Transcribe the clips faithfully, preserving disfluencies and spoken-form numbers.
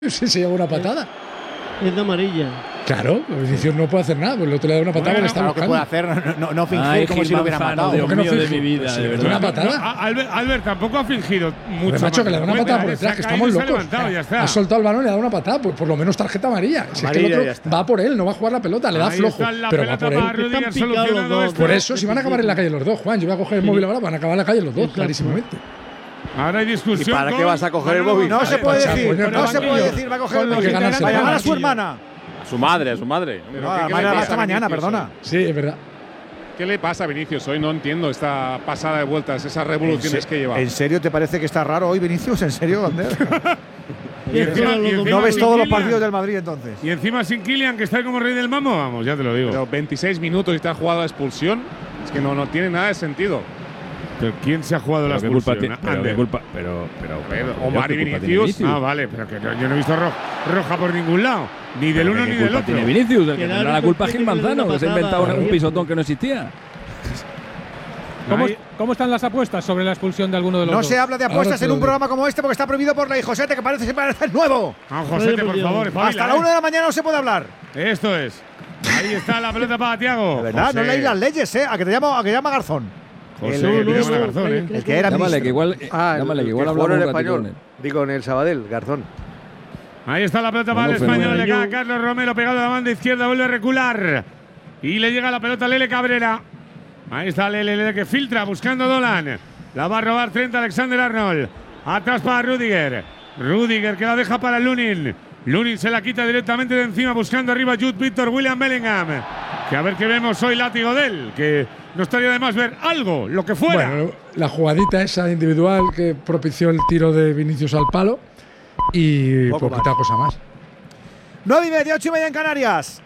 Sí, se lleva una patada. Es de amarilla. Claro, Vinicius no puede hacer nada, pues el otro le da una patada bueno, y le está claro buscando. que puede hacer, no, no, no fingir Ay, como si lo hubiera matado. Dios ¿Por qué no mío de finge? mi vida, de verdad. ¿Una patada? No, Albert, Albert tampoco ha fingido mucho. Pero, macho, que le da una patada por detrás, que estamos locos. Ha, ha soltado el balón y le da una patada, pues por lo menos tarjeta amarilla. Si es que el otro va por él, no va a jugar la pelota, le da Ahí flojo, pero va por él. Están picados los dos. Por eso, si van a acabar en la calle los dos, Juan, yo voy a coger el móvil ahora, van a acabar en la calle los dos, clarísimamente. Ahora hay discusión. ¿Y para qué vas a coger el móvil? No se puede decir, no se puede decir, va a coger el móvil. Va a llamar a su hermana. A su madre, a su madre. No, a la madre hasta mañana, perdona. Sí, es verdad. ¿Qué le pasa a Vinicius hoy? No entiendo esta pasada de vueltas, esas revoluciones que lleva. ¿En serio te parece que está raro hoy, Vinicius? ¿En serio, Ander? Y encima, y encima ¿No ves sin todos los Kylian? partidos del Madrid entonces? Y encima sin Kylian, que está ahí como rey del mambo, vamos, ya te lo digo. Pero veintiséis minutos y te ha jugado a expulsión. Es que no, no tiene nada de sentido. ¿Pero quién se ha jugado la Pero qué culpa expulsión? tiene. Pero Ander. qué culpa. Pero, pero, Pero, pero, Omar ¿qué y culpa tiene Vinicius. Ah, vale, pero que no- yo no he visto ro- roja por ningún lado. Ni del Pero uno ¿qué ni del culpa otro. tiene Vinicius? El que Quedaron tendrá la culpa es con Gil Vinicius de Manzano, una que se ha inventado patada. un pisotón que no existía. ¿Cómo, Ahí- cómo están las apuestas sobre la expulsión de alguno de los No dos? se habla de apuestas Ahora te en lo un digo. programa como este porque está prohibido por ley. Josete, que parece, parece nuevo. Ah, Josete, por favor, espabila, Hasta la eh. una de la mañana no se puede hablar. Esto es. Ahí está la pelota para Tiago. De verdad, no leí las leyes, ¿eh? A que te llamo, a que llama Garzón. José, El- que el- te llaman a Garzón, ¿eh? El que era Llámale, ministro. que igual, eh, Ah, llámale, que igual que hablamos jugó en un el ratito con español. él. Digo, en el Sabadell, Garzón. Ahí está la pelota para el Vamos, español. Le fenómeno. queda Carlos Romero pegado a la banda izquierda. Vuelve a recular. Y le llega la pelota a Lele Cabrera. Ahí está Lele, Lele que filtra buscando Dolan. La va a robar Trent Alexander-Arnold. Atrás para Rudiger. Rudiger que la deja para Lunin. Lunin se la quita directamente de encima buscando arriba Jude Victor William Bellingham. Que a ver qué vemos hoy látigo de él. Que no estaría de más ver algo, lo que fuera. Bueno, la jugadita esa individual que propició el tiro de Vinicius al palo y Poco poquita más. cosa más. Nueve y media, ocho y media en Canarias.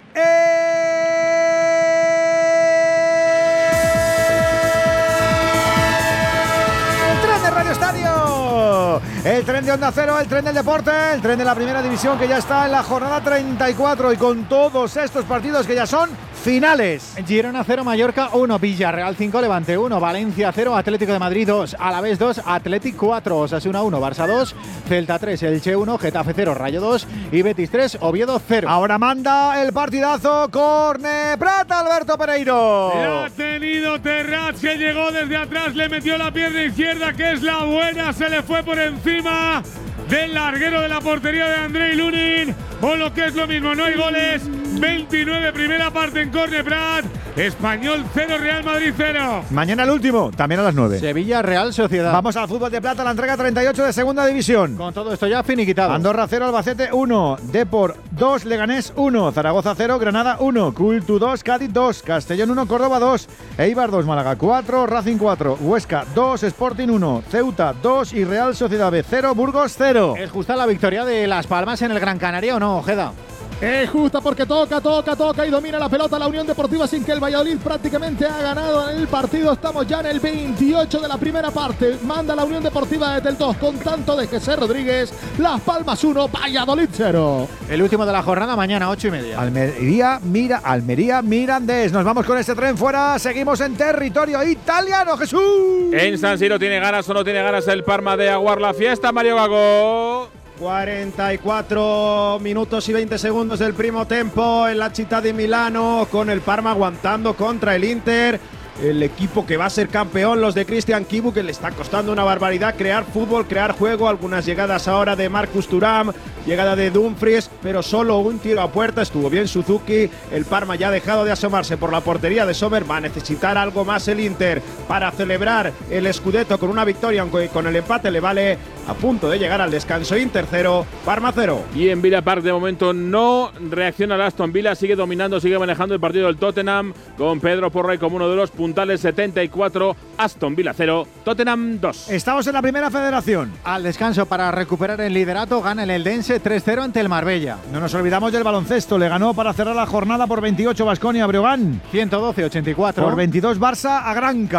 El tren de Radio Estadio. El tren de Onda Cero, el tren del deporte, el tren de la primera división que ya está en la jornada treinta y cuatro y con todos estos partidos que ya son finales. Girona cero, Mallorca uno, Villarreal cinco, Levante uno, Valencia cero, Atlético de Madrid dos, Alavés dos, Atlético cuatro, Osasuna uno, Barça dos, Celta tres, Elche uno, Getafe cero, Rayo dos y Betis tres, Oviedo cero. Ahora manda el partidazo Corne Prata, Alberto Pereiro. La ha tenido Terraz que llegó desde atrás, le metió la pierna izquierda que es la buena, se le fue por encima del larguero de la portería de Andrei Lunin. O lo que es lo mismo, no hay goles. veintinueve primera parte en Corne Prat. Español cero, Real Madrid cero. Mañana el último, también a las nueve. Sevilla, Real Sociedad. Vamos al fútbol de plata, la entrega treinta y ocho de segunda división. Con todo esto ya finiquitado. Andorra cero, Albacete uno, Depor dos, Leganés uno, Zaragoza cero, Granada uno, Cultu dos, Cádiz dos, Castellón uno, Córdoba dos, Eibar dos, Málaga cuatro, Racing cuatro, Huesca dos, Sporting uno, Ceuta dos y Real Sociedad B cero, Burgos cero. ¿Es justa la victoria de Las Palmas en el Gran Canaria o no, Ojeda? Es justa porque toca, toca, toca y domina la pelota la Unión Deportiva sin que el Valladolid prácticamente ha ganado en el partido. Estamos ya en el veintiocho de la primera parte. Manda la Unión Deportiva desde el dos con tanto de José Rodríguez. Las Palmas uno, Valladolid cero. El último de la jornada mañana, ocho y media. Almería, mira, Almería, Mirandés. Nos vamos con este tren fuera. Seguimos en territorio italiano, Jesús. En San Siro tiene ganas o no tiene ganas el Parma de aguar la fiesta, Mario Gago. cuarenta y cuatro minutos y veinte segundos del primo tempo en la città di Milano, con el Parma aguantando contra el Inter. El equipo que va a ser campeón, los de Christian Kibu, que le está costando una barbaridad crear fútbol, crear juego. Algunas llegadas ahora de Marcus Thuram, llegada de Dumfries, pero solo un tiro a puerta. Estuvo bien Suzuki. El Parma ya ha dejado de asomarse por la portería de Sommer. Va a necesitar algo más el Inter para celebrar el Scudetto con una victoria, aunque con el empate le vale. A punto de llegar al descanso. Inter cero, Parma cero. Y en Villa Park de momento no reacciona el Aston Villa, sigue dominando, sigue manejando el partido del Tottenham con Pedro Porro como uno de los puntales. Setenta y cuatro, Aston Villa cero, Tottenham dos. Estamos en la primera federación. Al descanso para recuperar el liderato, gana el Eldense tres cero ante el Marbella. No nos olvidamos del baloncesto. Le ganó para cerrar la jornada por veintiocho Baskonia Breogán. ciento doce ochenta y cuatro. Por veintidós Barça a Granca.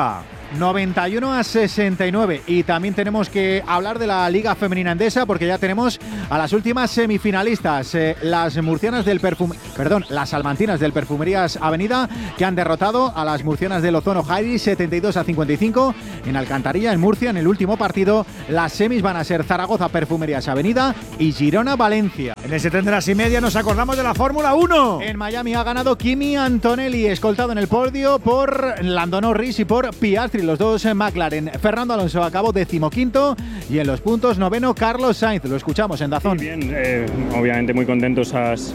noventa y uno a sesenta y nueve. Y también tenemos que hablar de la Liga Femenina Endesa porque ya tenemos a las últimas semifinalistas, eh, las murcianas del perfume, perdón, las salmantinas del Perfumerías Avenida, que han derrotado a las murcianas del Ozono Jairi setenta y dos a cincuenta y cinco en Alcantarilla, en Murcia, en el último partido. Las semis van a ser Zaragoza Perfumerías Avenida y Girona Valencia. En ese tren de las y media nos acordamos de la Fórmula uno. En Miami ha ganado Kimi Antonelli, escoltado en el podio por Lando Norris y por Piastri, los dos en McLaren. Fernando Alonso acabó decimoquinto y en los puntos noveno Carlos Sainz. Lo escuchamos en Dazón. Sí, bien, eh, obviamente muy contentos. As...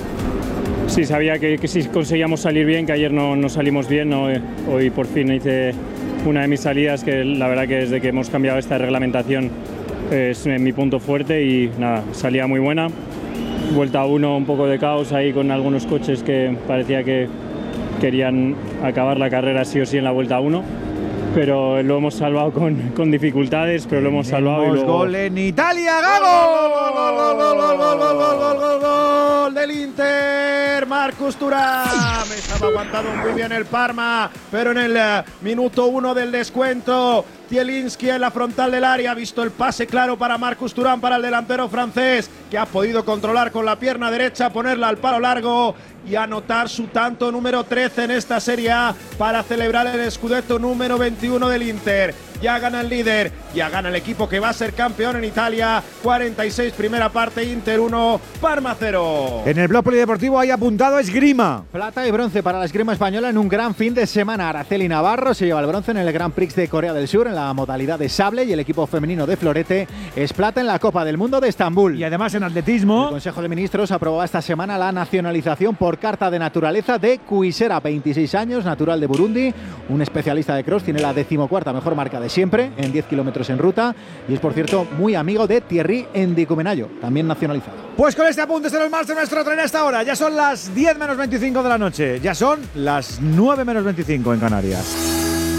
Sí, sabía que, que si conseguíamos salir bien, que ayer no, no salimos bien, ¿no? Hoy por fin hice una de mis salidas, que la verdad que desde que hemos cambiado esta reglamentación es mi punto fuerte y nada, salía muy buena. Vuelta uno, un poco de caos ahí con algunos coches que parecía que querían acabar la carrera sí o sí en la vuelta uno. Pero lo hemos salvado con, con dificultades, pero lo hemos salvado. Tenemos y luego... gol en Italia, ¡gol! ¡Gol, gol, gol, gol, gol, gol, gol, gol, gol, gol del Inter! Marcus Thuram. Estaba aguantado muy bien el Parma, pero en el uh, minuto uno del descuento, Zielinski en la frontal del área ha visto el pase claro para Marcus Thuram, para el delantero francés, que ha podido controlar con la pierna derecha, ponerla al palo largo y anotar su tanto número trece en esta Serie A para celebrar el Scudetto número veintiuno del Inter. Ya gana el líder, ya gana el equipo que va a ser campeón en Italia. cuarenta y seis primera parte, Inter uno, Parma cero. En el blog polideportivo hay apuntado esgrima. Plata y bronce para la esgrima española en un gran fin de semana. Araceli Navarro se lleva el bronce en el Grand Prix de Corea del Sur en la modalidad de sable y el equipo femenino de florete es plata en la Copa del Mundo de Estambul. Y además en atletismo, el Consejo de Ministros aprobó esta semana la nacionalización por carta de naturaleza de Kuisera, veintiséis años, natural de Burundi, un especialista de cross, tiene la decimocuarta mejor marca de siempre en diez kilómetros en ruta y es, por cierto, muy amigo de Thierry Ndicumenayo, también nacionalizado. Pues con este apunte se nos marcha nuestro tren a esta hora. Ya son las diez menos veinticinco de la noche, ya son las nueve menos veinticinco en Canarias.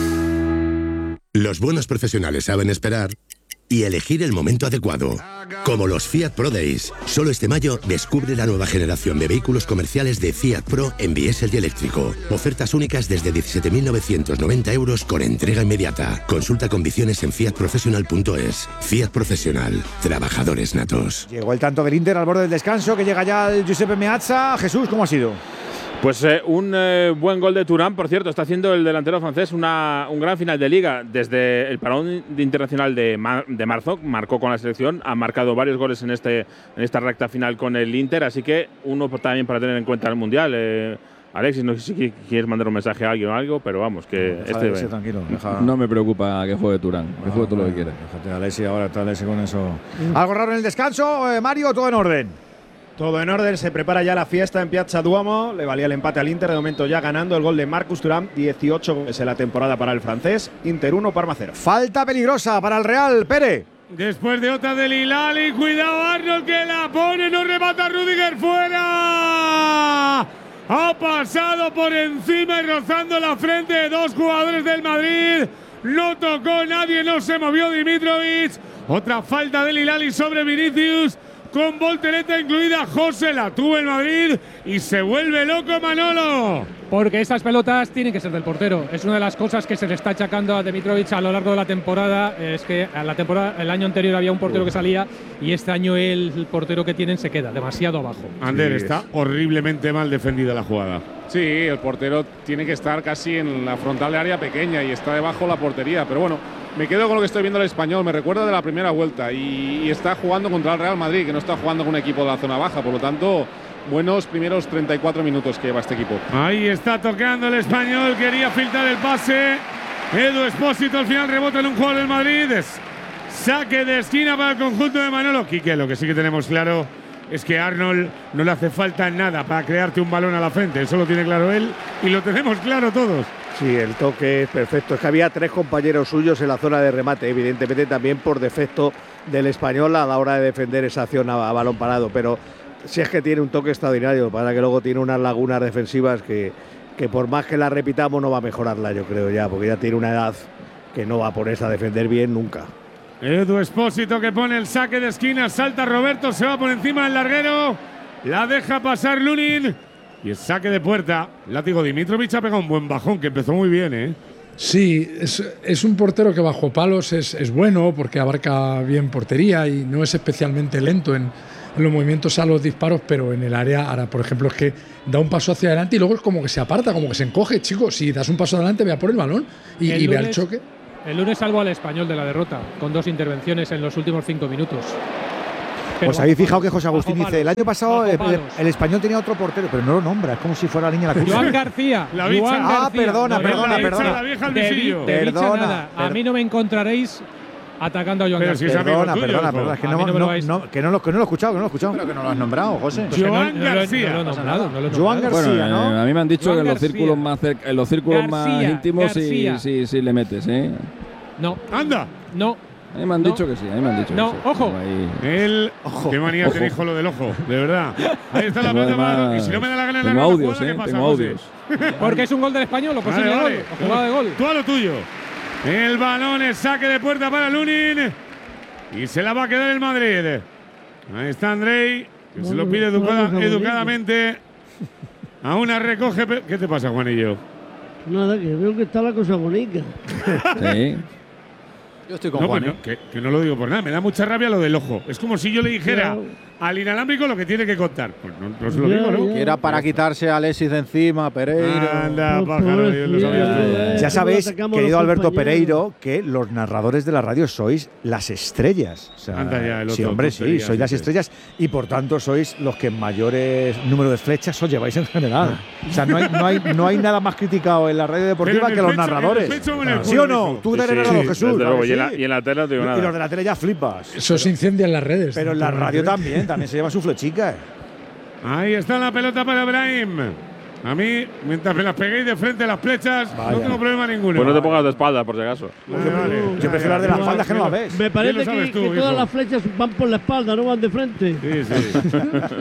Los buenos profesionales saben esperar y elegir el momento adecuado. Como los Fiat Pro Days. Solo este mayo descubre la nueva generación de vehículos comerciales de Fiat Pro en diésel y eléctrico. Ofertas únicas desde diecisiete mil novecientos noventa euros con entrega inmediata. Consulta condiciones en fiat professional punto es. Fiat Profesional. Trabajadores natos. Llegó el tanto del Inter al borde del descanso, que llega ya el Giuseppe Meazza. Jesús, ¿cómo ha sido? Pues eh, un eh, buen gol de Thuram, por cierto, está haciendo el delantero francés una, un gran final de liga. Desde el parón de internacional de, mar, de marzo, marcó con la selección, ha marcado varios goles en, este, en esta recta final con el Inter, así que uno también para tener en cuenta el Mundial. Eh, Alexis, no sé si quieres mandar un mensaje a alguien o algo, pero vamos, que deja este… de ser, tranquilo, deja... No me preocupa que juegue Thuram, que juegue todo lo que quiera. Déjate, Alexis, ahora está Alexis con eso. ¿Algo raro en el descanso, eh, Mario, todo en orden? Todo en orden, se prepara ya la fiesta en Piazza Duomo. Le valía el empate al Inter, de momento ya ganando el gol de Marcus Thuram, dieciocho goles en la temporada para el francés. Inter uno, Parma cero. Falta peligrosa para el Real, Pere. Después de otra del Hilali, cuidado Arnold que la pone, no remata Rüdiger, fuera. Ha pasado por encima y rozando la frente de dos jugadores del Madrid. No tocó nadie, no se movió Dimitrovic. Otra falta del Hilali sobre Vinicius, con voltereta incluida. José la tuvo el Madrid y se vuelve loco Manolo. Porque esas pelotas tienen que ser del portero. Es una de las cosas que se le está achacando a Dimitrovic a lo largo de la temporada. Es que a la temporada, el año anterior había un portero que salía y este año el, el portero que tienen se queda demasiado abajo. Ander, Sí, está horriblemente mal defendida la jugada. Sí, el portero tiene que estar casi en la frontal de área pequeña y está debajo la portería. Pero bueno, me quedo con lo que estoy viendo el Español. Me recuerda de la primera vuelta y, y está jugando contra el Real Madrid, que no está jugando con un equipo de la zona baja. Por lo tanto, buenos primeros treinta y cuatro minutos que lleva este equipo. Ahí está tocando el Español, quería filtrar el pase. Edu Espósito al final rebota en un jugador del Madrid. Es saque de esquina para el conjunto de Manolo. Quique, lo que sí que tenemos claro es que a Arnold no le hace falta nada para crearte un balón a la frente. Eso lo tiene claro él y lo tenemos claro todos. Sí, el toque es perfecto. Es que había tres compañeros suyos en la zona de remate, evidentemente también por defecto del Español a la hora de defender esa acción a, a balón parado. Pero si es que tiene un toque extraordinario, para que luego tiene unas lagunas defensivas que, que por más que la repitamos no va a mejorarla, yo creo ya, porque ya tiene una edad que no va a ponerse a defender bien nunca. Edu Espósito que pone el saque de esquina, salta Roberto, se va por encima del larguero, la deja pasar Lunin y el saque de puerta. Látigo Dimitrovic ha pegado un buen bajón, que empezó muy bien, ¿eh? Sí, es, es un portero que bajo palos es, es bueno porque abarca bien portería y no es especialmente lento en, en los movimientos a los disparos, pero en el área, ahora por ejemplo, es que da un paso hacia adelante y luego es como que se aparta, como que se encoge, chicos. Si das un paso adelante, vea por el balón y, El y vea el lunes- choque. El lunes salvo al Español de la derrota, con dos intervenciones en los últimos cinco minutos. Pero Os habéis bajo fijado que palos, José Agustín bajo dice, el palos, año pasado bajo el, palos. el español tenía otro portero, pero no lo nombra, es como si fuera la niña de la cruz. Joan García. La bicha. Joan Ah, García. perdona, No, no, perdona, la bicha, perdona. La vieja al De, vi- visillo. de bicha Perdona, nada. A per- mí no me encontraréis atacando a Joan Pero si García. es amigo Perdona, tuyo, perdona, hijo. perdona, es que A no, mí no me no- lo vais- no- que no lo, que no lo he escuchado, que no lo he escuchado. Pero que no lo has nombrado, José. Pues que no- Joan no lo he- García. no lo he nombrado, no lo he Joan nombrado. García, Bueno, ¿no? eh, a mí me han dicho Joan que en los García. círculos más cerca, en los círculos más García, íntimos sí, García. sí, sí, le metes, ¿eh? No, Anda. no. A mí me han No. dicho que sí, a mí me han dicho No, que sí. ojo. Tengo ahí- El. Qué manía Ojo. tenéis con lo del ojo, de verdad. Ahí está la Tengo pelota para- además- Y si no me da la gana en la tengo ronda audios, jugada, ¿eh? ¿qué pasa, Tengo José? audios. Porque es un gol del Español, lo posible Vale, gol. vale. o jugada de gol. Tú a lo tuyo. El balón es saque de puerta para Lunin. Y se la va a quedar el Madrid. Ahí está Andrei, que se lo pide educada- educadamente. Aún una recoge. pe- ¿Qué te pasa, Juanillo? Nada, que veo que está la cosa bonita. Sí. Yo estoy con No, Juan. pues ¿eh? no, que, que no lo digo por nada. Me da mucha rabia lo del ojo. Es como si yo le dijera al inalámbrico lo que tiene que contar. Pues no, no se lo Ya, digo, ¿no? ya. Que era para quitarse a Alexis de encima, Pereiro. Anda, Pues, pájaro, pues, Dios lo sabía ya, tú. ya, Ya ya. sabéis, Atacamos a querido los Alberto compañeros. Pereiro, que los narradores de la radio sois las estrellas. O sea, Anda ya, el sí, otro, hombre, sí, tonterías, sois las dices. estrellas y por tanto sois los que mayores número de flechas os lleváis en general. O sea, no hay, no hay, no hay nada más criticado en la radio deportiva Pero en que el los pecho- en el narradores. pecho o en el ¿Sí culo, o no? dijo. Tú Sí, eres sí, narrador, sí, Jesús. desde ¿verdad luego. que Y en la- sí? y en la tele no digo Y- nada. Y los de la tele ya flipas. Eso se incendia en las redes. Pero en la radio también, también se lleva su flechica. Ahí está la pelota para Brahim. A mí, mientras me las peguéis de frente a las flechas, no Vaya. tengo problema ninguno. Pues no te pongas de espalda, por si acaso. Vale, vale. Yo prefiero las de las Ya, faldas que no las ves. Me Bien parece lo sabes que, tú, que hijo. todas las flechas van por la espalda, no van de frente. Sí, sí.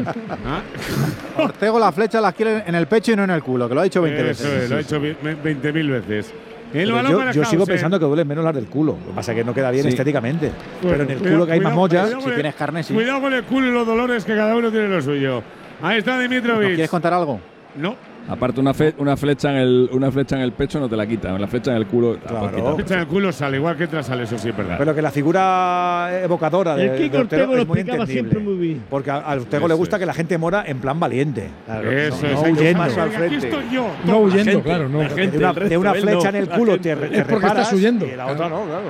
Ah, Ortego la flecha las quiere en el pecho y no en el culo, que lo ha dicho veinte eso veces. es, lo ha hecho veinte mil veces. El Pero balón yo para yo sigo Hausen. pensando que duelen menos las del culo. Lo que pasa es que no queda bien Sí. estéticamente. Bueno, Pero en el cuidado, culo que hay más cuidado, mollas. cuidado Si con el- tienes carne, sí. Cuidado con el culo y los dolores, que cada uno tiene lo suyo. Ahí está ¿Nos Dimitrovic. quieres contar algo? No, Aparte, una, fe- una, flecha en el, una flecha en el pecho no te la quita. La flecha en el culo te la Claro. puedes quitar. fecha en el culo sale, igual que entra sale, eso sí es verdad. Pero que la figura evocadora de, El Kiko de Ortego Ortego lo es muy explicaba entendible. siempre muy bien. Porque a, a Ortego Eso le gusta es. que la gente mora en plan valiente. Claro, Eso no, es, no hay que huyendo. pasar al Aquí frente. estoy yo. No toma. huyendo, gente, claro, no. la gente. De una, el resto de una él flecha no, en el la culo gente. te, re- te Es porque reparas estás huyendo. y la otra no, claro.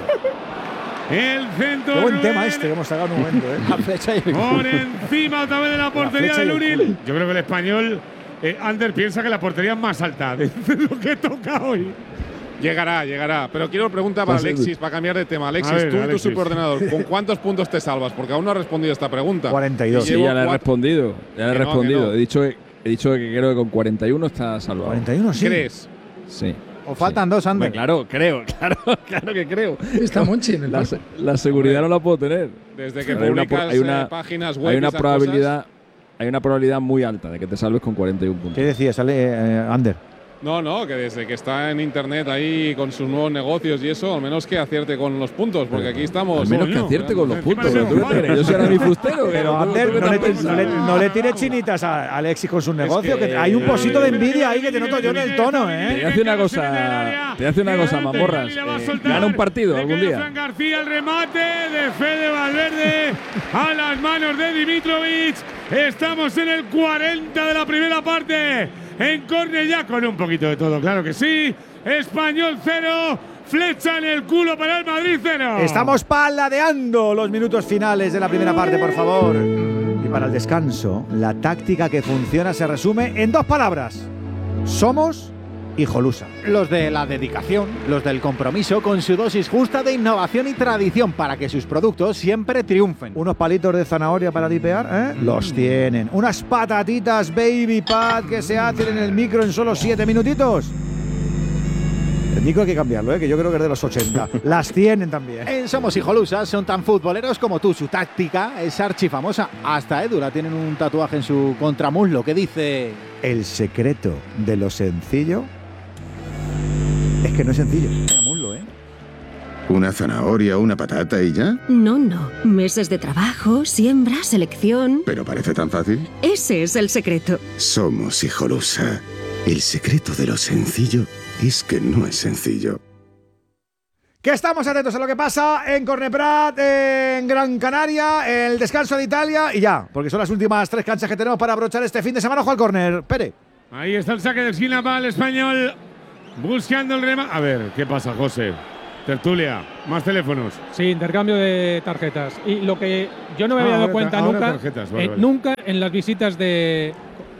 El centro. Qué buen Rubén. tema este que hemos sacado en un momento. ¿eh? La flecha y el Por culo. encima otra vez de la portería flecha de y el Lunin. culo. Yo creo que el español, eh, Ander, piensa que la portería es más alta de lo que toca hoy. Llegará, llegará. Pero quiero preguntar para Pues, Alexis, para cambiar de tema. Alexis, A ver, tú y tu Alexis. superordenador, ¿con cuántos puntos te salvas? Porque aún no has respondido esta pregunta. cuarenta y dos. Sí, Llevo ya le he cuatro- respondido. Ya le he Que no, que respondido. no. He, dicho, que- he dicho que creo que con cuarenta y uno está salvado. cuarenta y uno, sí. ¿Crees? Sí. O faltan dos, Hombre, Ander. claro, creo, claro, claro que creo. Está Monchi en el La, palco. se- la seguridad no la puedo tener. Desde que Hay una pro- publicas hay una- eh, páginas web Hay y una esas probabilidad, hay una probabilidad muy alta de que te salves con cuarenta y uno puntos. ¿Qué decías, Ale, eh, Ander? cosas. No, no, que desde que está en internet ahí con sus nuevos negocios y eso, al menos que acierte con los puntos, porque aquí estamos. Al menos que coño, acierte con los encima puntos. de pero ¿tú qué Juan. crees? Yo soy ahora mi fustero. Pero ¿tú- Ander, tú qué no te le, has pensado? no le- no le tires chinitas a Alexis con sus negocios. que- que hay un poquito de envidia ahí que te noto yo en el tono, Te ¿eh? hace una cosa, te hace una cosa, mamorras. Eh, gana un partido Le algún queda día. Fran García, el remate de Fede Valverde a las manos de Dimitrovic. Estamos en el cuarenta de la primera parte. En córner ya con un poquito de todo, claro que sí. Español cero, flecha en el culo para el Madrid cero. Estamos paladeando los minutos finales de la primera parte, por favor. Y para el descanso, la táctica que funciona se resume en dos palabras. Somos hijolusa. Los de la dedicación, los del compromiso, con su dosis justa de innovación y tradición para que sus productos siempre triunfen. Unos palitos de zanahoria para dipear, ¿eh? Los tienen. Unas patatitas Baby Pat que se hacen en el micro en solo siete minutitos. El micro hay que cambiarlo, ¿eh? Que yo creo que es de los ochenta. Las tienen también. En Somos Hijolusas son tan futboleros como tú. Su táctica es archifamosa. Hasta Edura tienen un tatuaje en su contramuslo que dice: El secreto de lo sencillo es que no es sencillo. Vaya muslo, ¿eh? ¿Una zanahoria, una patata y ya? No, no. Meses de trabajo, siembra, selección. ¿Pero parece tan fácil? Ese es el secreto. Somos Hijolusa. El secreto de lo sencillo es que no es sencillo. Que estamos atentos a lo que pasa en Corneprat, en Gran Canaria, el descanso de Italia y ya, porque son las últimas tres canchas que tenemos para abrochar este fin de semana. Ojo al córner, Pere. Ahí está el saque de esquina para el Español, buscando el remate. A ver, ¿qué pasa, José? Tertulia, más teléfonos. Sí, intercambio de tarjetas. Y lo que yo no me había Ah, dado ahora- cuenta ahora nunca, tarjetas, vale, eh, vale. nunca en las visitas de,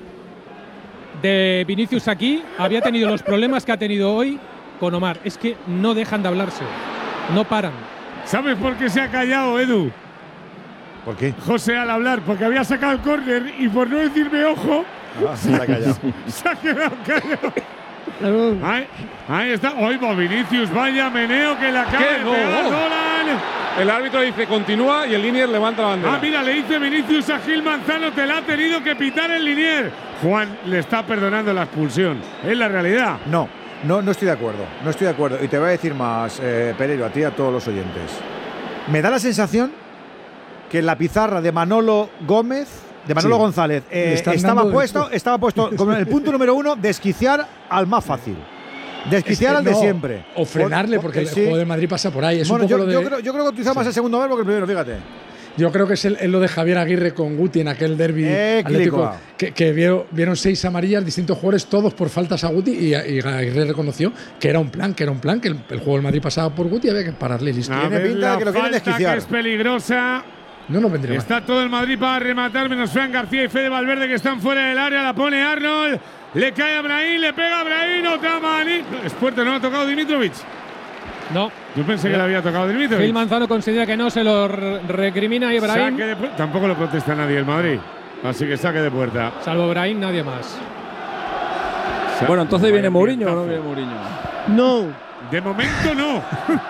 de Vinicius aquí había tenido los problemas que ha tenido hoy con Omar. Es que no dejan de hablarse, no paran. ¿Sabes por qué se ha callado, Edu? ¿Por qué? José al hablar, porque había sacado el córner y por no decirme ojo, Ah, se ha callado. se ha quedado callado. Ahí, ahí está. Oigo, Vinicius, vaya meneo que le acaba ¿Qué? de No. pegar Dolan. El árbitro dice continúa y el Linier levanta la bandera. Ah, mira, le dice Vinicius a Gil Manzano, te la ha tenido que pitar el Linier. Juan le está perdonando la expulsión. Es la realidad. No, no, no estoy de acuerdo. No estoy de acuerdo. Y te voy a decir más, eh, Pereiro, a ti y a todos los oyentes. Me da la sensación que en la pizarra de Manolo Gómez, de Manolo Sí. González, eh, Le están estaba dando puesto, esto. estaba puesto con el punto número uno, desquiciar al más fácil. Desquiciar Es que al de no, siempre. O frenarle, Por- porque el sí. juego de Madrid pasa por ahí. Es Bueno, un poco yo, lo yo de, creo, yo creo que utilizaba más el segundo verbo que el primero, fíjate. Yo creo que es, el, es lo de Javier Aguirre con Guti en aquel derbi Eh, atlético, Clicoa. que, que vio- vieron seis amarillas, distintos jugadores, todos por faltas a Guti, y, y Aguirre reconoció que era un plan, que era un plan, que el, el juego del Madrid pasaba por Guti y había que pararle y listo. A ver la falta que es peligrosa. No nos vendría mal. Está todo el Madrid para rematar, menos Fran García y Fede Valverde que están fuera del área. La pone Arnold. Le cae a Brahim, le pega a Brahim. Otra manita. Es fuerte, no ha tocado Dimitrovic. No. Yo pensé que le había tocado Dimitrovic. Gil Manzano considera que no se lo re- recrimina a Ibrahim. Saque de pu- Tampoco lo protesta nadie el Madrid. Así que saque de puerta. Salvo Brahim, nadie más. Bueno, entonces Vaya viene Mourinho o no ambientazo. viene Mourinho. No. De momento no.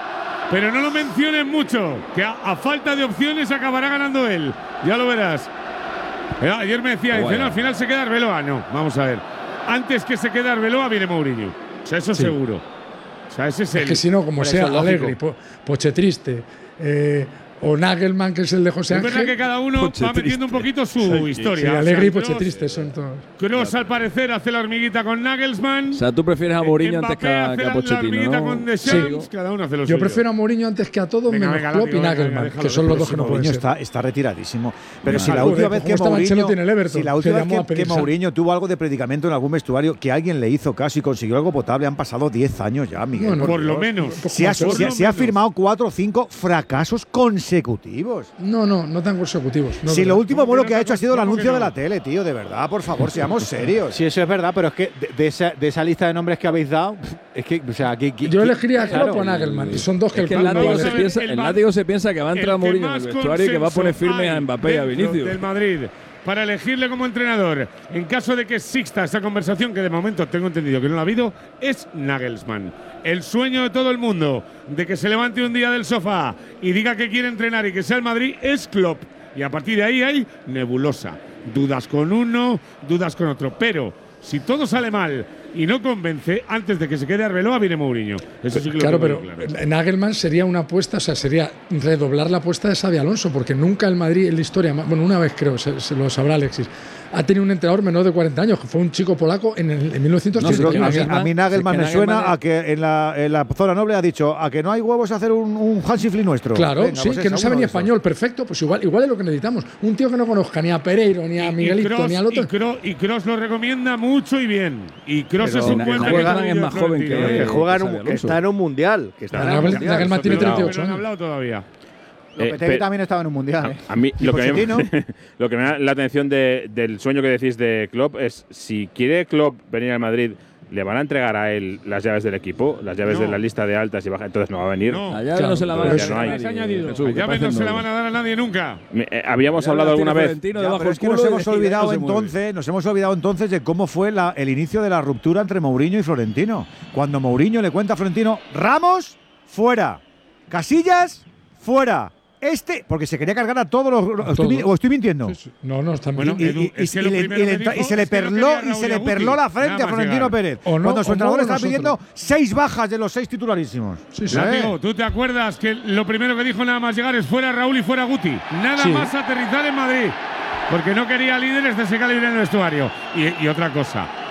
Pero no lo menciones mucho, que a, a falta de opciones acabará ganando él. Ya lo verás. Eh, ayer me decía, dice, Bueno. no, al final se queda Arbeloa. No, vamos a ver. Antes que se quede Arbeloa viene Mourinho. O sea, eso Sí. seguro. O sea, ese es el… Es que si no, como Por sea eso es lógico. Allegri, po, Pochetriste, eh, o Nagelman, que es el de José Es verdad Ángel. que cada uno va Pochetriste. metiendo un poquito su Sí, historia. sí, O Allegri y sea, Kroos- Pochetriste son todos. Kroos, al parecer, hace la hormiguita con Nagelsmann. O sea, tú prefieres a Mourinho antes que Mbappé a, hace que a la- la Pochettino, hormiguita ¿no? con Deschamps. Cada uno hace lo Yo suyo. prefiero a Mourinho antes que a todos, Venga, menos venga, Klopp látigo, y venga, Nagelman, déjalo, que son los déjalo. dos que no pueden Mourinho ser. está, está retiradísimo. Pero Venga, si la joder, última vez ¿cómo que estaba Mourinho, Ancelotti en el Everton? si la Se última llamó a vez que, que pedir sal. Mourinho tuvo algo de predicamento en algún vestuario, que alguien le hizo caso y consiguió algo potable, han pasado diez años ya, Miguel. Bueno, Por lo Dios. menos. Se ha, Por se ha- lo se ha menos. firmado cuatro o cinco fracasos consecutivos. No, no, no tan consecutivos. No, si no, lo no. último bueno que ha hecho ha sido el ¿Cómo que anuncio no? de la tele, tío, de verdad, por favor, seamos serios. Sí, eso es verdad, pero es que de, de esa, de esa lista de nombres que habéis dado, es que, o sea, aquí. Yo elegiría a claro, Klopp o a Nagelman, y son dos que Es el que el plan no látigo, vale. se Vamos a ver, piensa, el el Bar- látigo se piensa que va a entrar El que Mourinho en más el vestuario y que va a poner consenso firme a hay Mbappé y a dentro Vinicius. del Madrid para elegirle como entrenador. En caso de que exista esa conversación, que de momento tengo entendido que no la ha habido, es Nagelsmann. El sueño de todo el mundo de que se levante un día del sofá y diga que quiere entrenar y que sea el Madrid es Klopp. Y a partir de ahí hay nebulosa. Dudas con uno, dudas con otro. Pero si todo sale mal y no convence, antes de que se quede Arbeloa viene Mourinho. Eso sí que lo Claro, tengo pero muy claro. Nagelman sería una apuesta, o sea, sería redoblar la apuesta de Xabi Alonso, porque nunca el Madrid en la historia, bueno, una vez creo, se, se lo sabrá Alexis, ha tenido un entrenador menor de cuarenta años, que fue un chico polaco en, el, en mil novecientos No, treinta y sí, uno. a, mí, O sea, a mí Nagelman sí, que me suena Nagelman es- a que en la, en la zona noble ha dicho a que no hay huevos a hacer un, un Hansi Flick nuestro. Claro, Venga, sí, pues que es no a sabe uno ni de esos. español, perfecto, pues igual, igual es lo que necesitamos. Un tío que no conozca ni a Pereiro, ni a Y- Miguelito, y Kroos- ni al otro. Y Kroos, y Kroos lo recomienda mucho y bien. Y Kroos Pero es un Na- buen Nagelman técnico es de más joven Florentino, que- ¿eh? Que juega en Xabi un, que Alonso. está en un mundial. Que está Claro, en un Nagelman- mundial. Nagelman tiene Pero- treinta y ocho pero no han años. hablado todavía. Eh, Lopetegui pe- también estaba en un mundial. ¿eh? A mí Y lo que, Pochettino. me, lo que me da la atención de- del sueño que decís de Klopp es si quiere Klopp venir al Madrid, le van a entregar a él las llaves del equipo, las llaves No. de la lista de altas y bajas, entonces no va a venir. No. La llave Claro, no se la van a pero dar ya no a hay. nadie, Se ha añadido. Jesús, Las que llaves parece no se la nuevo. van a dar a nadie nunca. Me- eh, habíamos Ya hablado las alguna tiene vez. Florentino Ya, debajo pero del es que nos culo y hemos de- y de ahí olvidado no se mueve. entonces, nos hemos olvidado entonces de cómo fue la- el inicio de la ruptura entre Mourinho y Florentino. Cuando Mourinho le cuenta a Florentino, Ramos, fuera. Casillas, fuera. Este, porque se quería cargar a todos los. A estoy todos. mi- ¿O estoy mintiendo? Sí, sí. No, no, está Bueno, Y, Edu, y- es y- que lo y le- primero y le que entra- y dijo se le es que no perló quería y se Raúl le Aguti. perló la frente Nada a más Florentino llegar. Pérez. O no, cuando su o entrenador no estaba nosotros. pidiendo seis bajas de los seis titularísimos. Sí, sí. ¿Eh? Látigo, ¿tú te acuerdas que lo primero que dijo nada más llegar es fuera Raúl y fuera Guti? Nada Sí. más aterrizar en Madrid. Porque no quería líderes de ese calibre en el vestuario. Y, y otra cosa.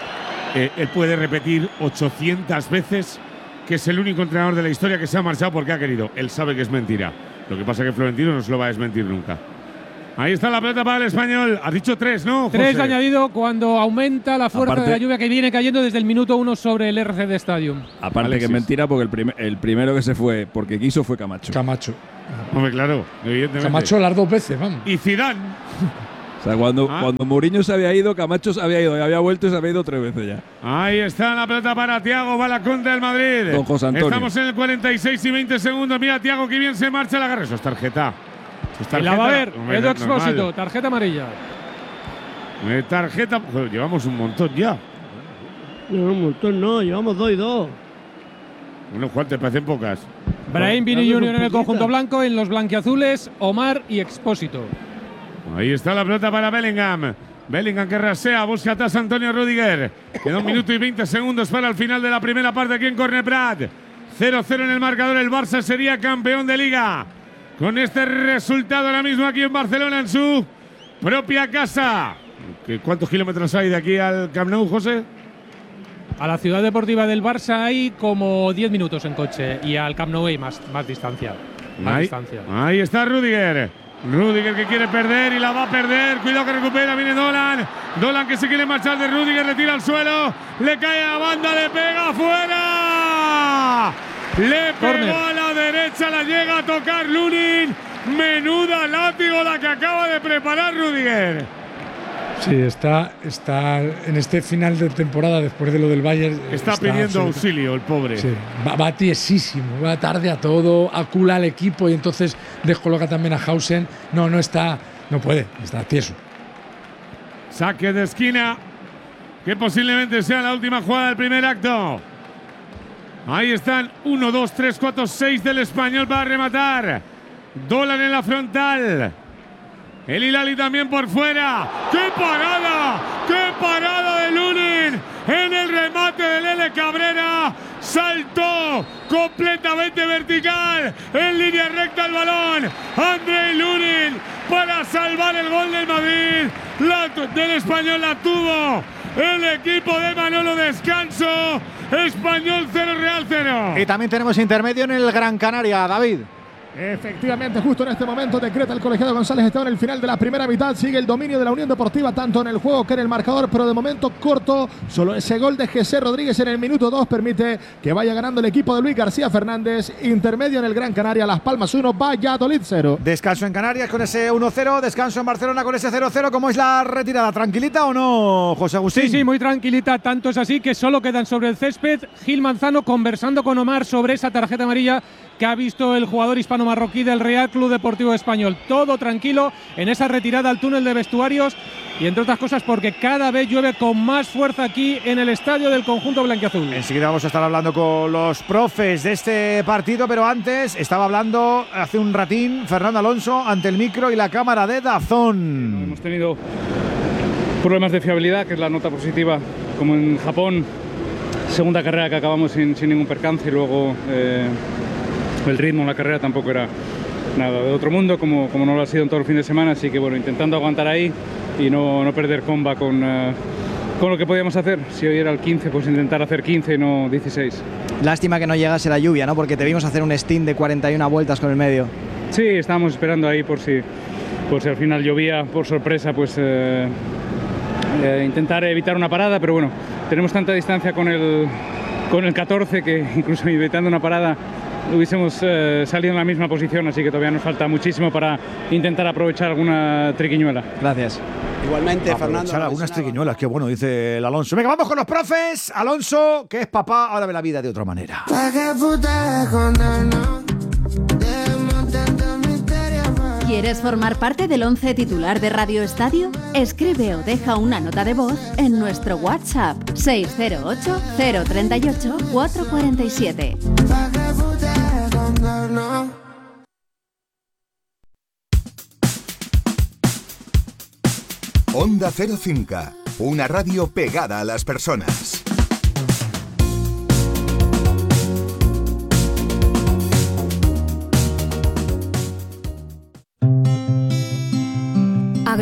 eh, él puede repetir ochocientas veces que es el único entrenador de la historia que se ha marchado porque ha querido. Él sabe que es mentira. Lo que pasa es que Florentino no se lo va a desmentir nunca. Ahí está la pelota para el Español. Has dicho tres, ¿no, José? Tres añadido cuando aumenta la fuerza Aparte, de la lluvia que viene cayendo desde el minuto uno sobre el R C D Stadium. Aparte Alexis. que es mentira porque el, prim el primero que se fue porque quiso fue Camacho. Camacho. Hombre, claro, evidentemente. Camacho las dos veces, vamos. Y Zidane. O sea, cuando, Ah. cuando Mourinho se había ido, Camacho se había ido y había vuelto y se había ido tres veces ya. Ahí está la pelota para Thiago, va la contra del Madrid. Don José Antonio. Estamos en el cuarenta y seis y veinte segundos. Mira, Thiago, que bien se marcha la agarra. Eso es tarjeta. Eso es Y tarjeta. la va a ver, Hombre, Edu no- Expósito, normal. tarjeta amarilla. Eh, tarjeta. Joder, llevamos un montón ya. No, un montón no, llevamos dos y dos. Bueno, Juan, te parecen pocas. Brahim Vini Dame junior en el poquita. conjunto blanco, en los blanquiazules, Omar y Expósito. Ahí está la pelota para Bellingham. Bellingham que rasea, busca atrás a Antonio Rüdiger. Queda un minuto y veinte segundos para el final de la primera parte aquí en Corne Prat. cero cero en el marcador. El Barça sería campeón de Liga. Con este resultado ahora mismo aquí en Barcelona, en su propia casa. ¿Qué- ¿Cuántos kilómetros hay de aquí al Camp Nou, José? A la ciudad deportiva del Barça hay como diez minutos en coche y al Camp Nou hay más, más distancia. Más Ahí, distancia. ahí está Rüdiger. Rüdiger que quiere perder y la va a perder. Cuidado que recupera. Viene Dolan. Dolan que se quiere marchar de Rüdiger. Le tira al suelo. Le cae a la banda. Le pega fuera. Le pegó Corner. a la derecha. La llega a tocar Lunin. Menuda látigo la que acaba de preparar Rüdiger. Sí, está, está en este final de temporada, después de lo del Bayern. Está, pidiendo absoluta- auxilio el pobre. Sí, va, va tiesísimo, va tarde a todo, acula al equipo y entonces descoloca también a Hausen. No, no está, no puede, está tieso. Saque de esquina, que posiblemente sea la última jugada del primer acto. Ahí están, uno, dos, tres, cuatro, seis del Español para rematar. Dolan en la frontal. El Hilali también por fuera. ¡Qué parada! ¡Qué parada de Lunin! En el remate de Lele Cabrera. Saltó completamente vertical. En línea recta el balón. Andrei Lunin para salvar el gol del Madrid. La, del Español la tuvo el equipo de Manolo. Descanso. Español cero, Real cero. Y también tenemos intermedio en el Gran Canaria, David. Efectivamente, justo en este momento decreta el colegiado González Esteban el final de la primera mitad. Sigue el dominio de la Unión Deportiva tanto en el juego que en el marcador, pero de momento corto. Solo ese gol de José Rodríguez en el minuto dos permite que vaya ganando el equipo de Luis García Fernández. Intermedio en el Gran Canaria, Las Palmas uno, Valladolid cero. Descanso en Canarias con ese uno cero, descanso en Barcelona con ese cero cero. ¿Cómo es la retirada? ¿Tranquilita o no, José Agustín? Sí, sí, muy tranquilita. Tanto es así que solo quedan sobre el césped Gil Manzano conversando con Omar sobre esa tarjeta amarilla que ha visto el jugador hispano-marroquí del Real Club Deportivo Español. Todo tranquilo en esa retirada al túnel de vestuarios y entre otras cosas porque cada vez llueve con más fuerza aquí en el estadio del conjunto blanquiazul. Enseguida vamos a estar hablando con los profes de este partido, pero antes estaba hablando hace un ratín Fernando Alonso ante el micro y la cámara de Dazón. Hemos tenido problemas de fiabilidad, que es la nota positiva, como en Japón. Segunda carrera que acabamos sin, sin ningún percance y luego eh, el ritmo en la carrera tampoco era nada de otro mundo, como, como no lo ha sido en todo el fin de semana. Así que bueno, intentando aguantar ahí y no, no perder comba con, uh, con lo que podíamos hacer. Si hoy era el quince, pues intentar hacer quince y no dieciséis. Lástima que no llegase la lluvia, ¿no? Porque te vimos hacer un stint de cuarenta y una vueltas con el medio. Sí, estábamos esperando ahí por si, por si al final llovía, por sorpresa, pues eh, eh, intentar evitar una parada, pero bueno, tenemos tanta distancia con el, con el catorce que incluso evitando una parada hubiésemos eh, salido en la misma posición, así que todavía nos falta muchísimo para intentar aprovechar alguna triquiñuela. Gracias. Igualmente, Aprovechar Fernando. algunas triquiñuelas, qué bueno, dice el Alonso. Venga, vamos con los profes. Alonso, que es papá, ahora ve la vida de otra manera. ¿Quieres formar parte del once titular de Radio Estadio? Escribe o deja una nota de voz en nuestro WhatsApp seis cero ocho, cero tres ocho, cuatro cuatro siete. Onda cero cinco, una radio pegada a las personas.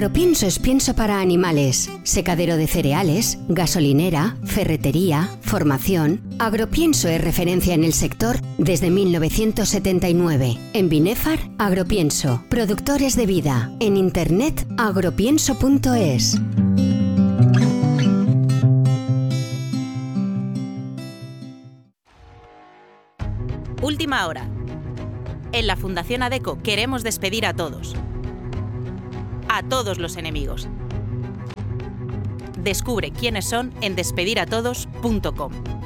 Agropienso es pienso para animales, secadero de cereales, gasolinera, ferretería, formación. Agropienso es referencia en el sector desde mil novecientos setenta y nueve. En Binefar, Agropienso, productores de vida. En internet, agropienso punto es. Última hora. En la Fundación ADECO queremos despedir a todos. A todos los enemigos. Descubre quiénes son en despedir a todos punto com.